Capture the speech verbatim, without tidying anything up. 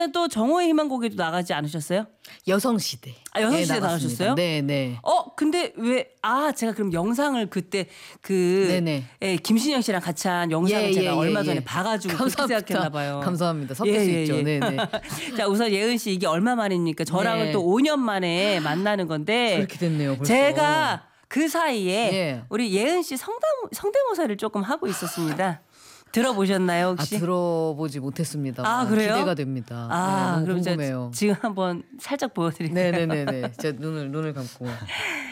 또 정오의 희망곡에도 나가지 않으셨어요? 여성시대. 아, 여성시대 네, 나가셨어요? 네네. 어, 근데 왜, 아, 제가 그럼 영상을 그때 그, 네네. 예, 김신영 씨랑 같이 한 영상을 예, 제가 예, 얼마 예, 전에 예. 봐가지고 그렇게 감사합니다. 생각했나봐요. 감사합니다. 섞일 수 있죠. 네네. 자, 우선 예은 씨 이게 얼마 만입니까? 저랑은 네. 또 오 년 만에 만나는 건데. 그렇게 됐네요, 벌써. 제가 그 사이에 예. 우리 예은 씨 성대, 성대모사를 조금 하고 있었습니다. 들어보셨나요 혹시? 아, 들어보지 못했습니다. 아, 그래요? 기대가 됩니다. 아, 네, 너무 그럼 궁금해요. 저 지금 한번 살짝 보여드릴게요. 네네네네. 제 눈을 눈을 감고.